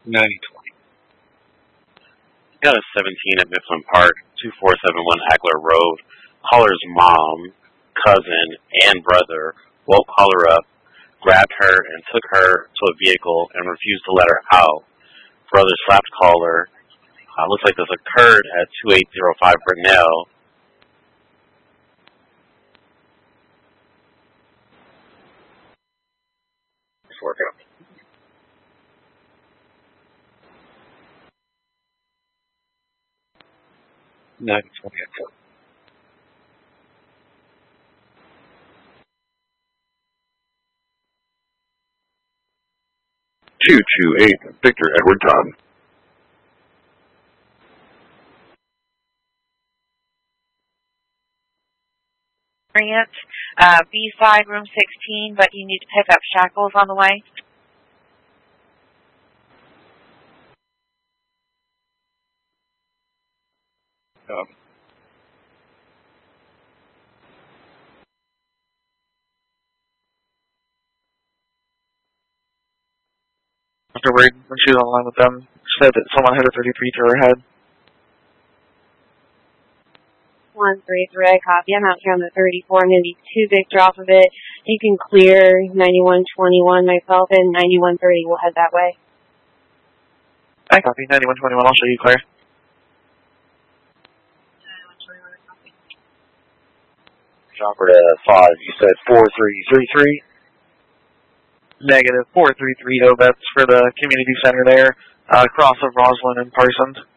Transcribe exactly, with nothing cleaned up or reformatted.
ninety twenty. Got a seventeen at Mifflin Park, two four seven one Agler Road. Caller's mom, cousin, and brother woke caller up, grabbed her, and took her to a vehicle and refused to let her out. Brother slapped caller. Uh, looks like this occurred at two eight zero five Grinnell. It's working out. ninety twenty at four. two two eight, Victor Edward Todd. Uh, B side, room sixteen, but you need to pick up Shackles on the way. Um, After Wade, when she was online with them, said that someone hit a thirty-three through her head. one three three, I copy. I'm out here on the thirty-four. I'm going to be two Victor off of it. You can clear ninety-one twenty-one myself, and ninety-one thirty will head that way. I copy. ninety-one twenty-one, I'll show you clear. Chopper to five, you said four three three three? Negative four three three Ovets for the community center there, uh, across of Roslyn and Parsons.